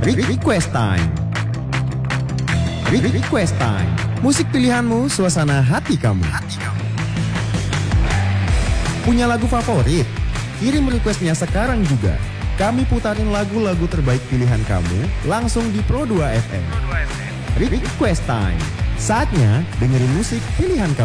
Request Time. Request Time. Musik pilihanmu, suasana hati kamu. Punya lagu favorit? Kirim requestnya sekarang juga. Kami putarin lagu-lagu terbaik pilihan kamu langsung di Pro 2 FM. Request Time. Saatnya dengerin musik pilihan kamu.